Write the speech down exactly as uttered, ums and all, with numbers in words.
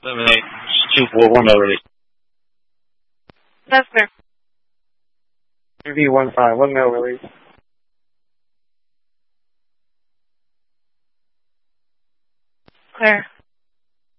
seven eight two four one zero release. That's clear. V one five one zero release. Clear.